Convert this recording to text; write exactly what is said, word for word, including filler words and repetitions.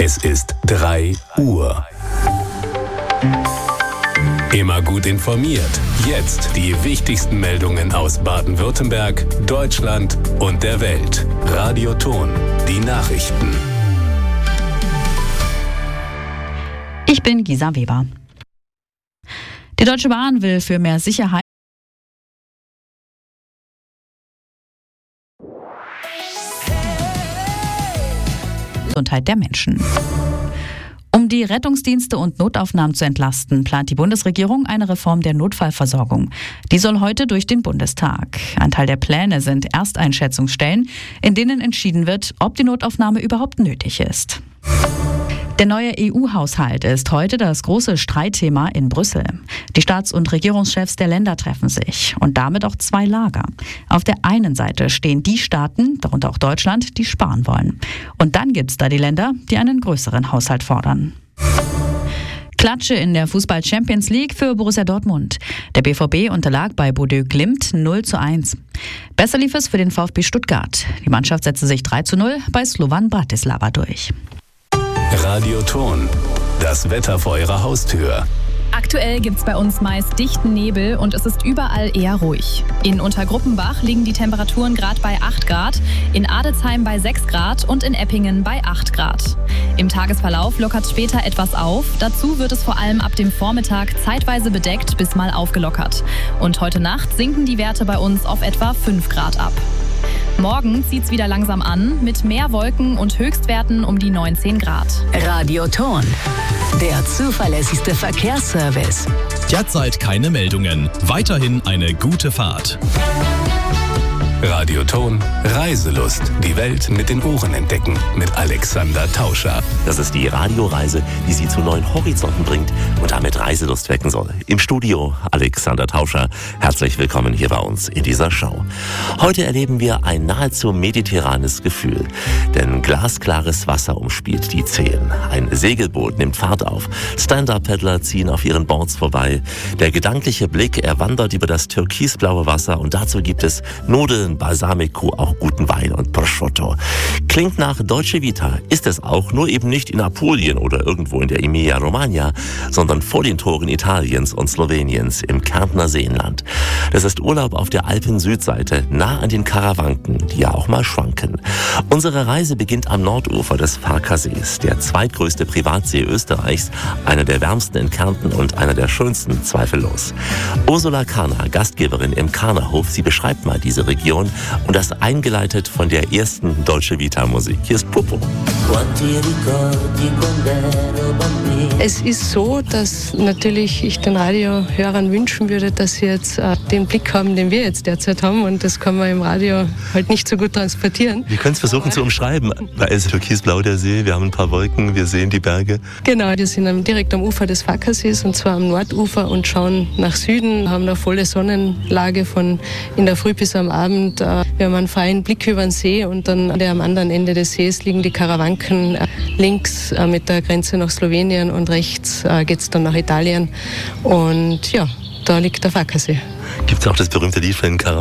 Es ist drei Uhr. Immer gut informiert. Jetzt die wichtigsten Meldungen aus Baden-Württemberg, Deutschland und der Welt. Radio Ton, die Nachrichten. Ich bin Gisa Weber. Die Deutsche Bahn will für mehr Sicherheit Gesundheit der Menschen. Um die Rettungsdienste und Notaufnahmen zu entlasten, plant die Bundesregierung eine Reform der Notfallversorgung. Die soll heute durch den Bundestag. Ein Teil der Pläne sind Ersteinschätzungsstellen, in denen entschieden wird, ob die Notaufnahme überhaupt nötig ist. Der neue E U-Haushalt ist heute das große Streitthema in Brüssel. Die Staats- und Regierungschefs der Länder treffen sich und damit auch zwei Lager. Auf der einen Seite stehen die Staaten, darunter auch Deutschland, die sparen wollen. Und dann gibt es da die Länder, die einen größeren Haushalt fordern. Klatsche in der Fußball-Champions League für Borussia Dortmund. Der B V B unterlag bei Bodø Glimt null zu eins. Besser lief es für den VfB Stuttgart. Die Mannschaft setzte sich drei zu null bei Slovan Bratislava durch. Radio Ton, das Wetter vor Ihrer Haustür. Aktuell gibt's bei uns meist dichten Nebel und es ist überall eher ruhig. In Untergruppenbach liegen die Temperaturen gerade bei acht Grad, in Adelsheim bei sechs Grad und in Eppingen bei acht Grad. Im Tagesverlauf lockert später etwas auf. Dazu wird es vor allem ab dem Vormittag zeitweise bedeckt bis mal aufgelockert. Und heute Nacht sinken die Werte bei uns auf etwa fünf Grad ab. Morgen zieht's wieder langsam an, mit mehr Wolken und Höchstwerten um die neunzehn Grad. Radio Ton, der zuverlässigste Verkehrsservice. Derzeit keine Meldungen. Weiterhin eine gute Fahrt. Radio Ton, Reiselust. Die Welt mit den Ohren entdecken. Mit Alexander Tauscher. Das ist die Radioreise, die Sie zu neuen Horizonten bringt und damit Reiselust wecken soll. Im Studio Alexander Tauscher. Herzlich willkommen hier bei uns in dieser Show. Heute erleben wir ein nahezu mediterranes Gefühl. Denn glasklares Wasser umspielt die Zehen. Ein Segelboot nimmt Fahrt auf. Stand-Up-Paddler ziehen auf ihren Boards vorbei. Der gedankliche Blick, er wandert über das türkisblaue Wasser und dazu gibt es Nudeln, Balsamico, auch guten Wein und Prosciutto. Klingt nach Dolce Vita, ist es auch, nur eben nicht in Apulien oder irgendwo in der Emilia-Romagna, sondern vor den Toren Italiens und Sloweniens im Kärntner Seenland. Das ist Urlaub auf der Alpen-Südseite, nah an den Karawanken, die ja auch mal schwanken. Unsere Reise beginnt am Nordufer des Farkasees, der zweitgrößte Privatsee Österreichs, einer der wärmsten in Kärnten und einer der schönsten, zweifellos. Ursula Karner, Gastgeberin im Karnerhof, sie beschreibt mal diese Region und das eingeleitet von der ersten Dolce Vita Musik. Hier ist Popo. Es ist so, dass natürlich ich den Radiohörern wünschen würde, dass sie jetzt äh, den Blick haben, den wir jetzt derzeit haben, und das kann man im Radio halt nicht so gut transportieren. Wir können es versuchen Aber zu umschreiben. Da ist türkisblau der See, wir haben ein paar Wolken, wir sehen die Berge. Genau, wir sind am, direkt am Ufer des Farkasees, und zwar am Nordufer, und schauen nach Süden, haben eine volle Sonnenlage von in der Früh bis am Abend. Äh, wir haben einen freien Blick über den See, und dann am anderen Ende des Sees liegen die Karawanken, äh, links äh, mit der Grenze nach Slowenien und rechts äh, geht es dann nach Italien. Und ja, da liegt der Farkasee. Gibt es auch das berühmte Lied von den Karawanken?